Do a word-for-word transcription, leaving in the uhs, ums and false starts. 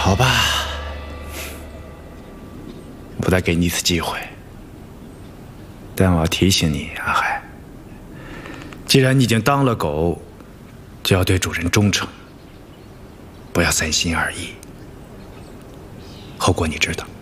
好吧，我再给你一次机会，但我要提醒你，阿海，既然你已经当了狗，就要对主人忠诚，不要三心二意，后果你知道。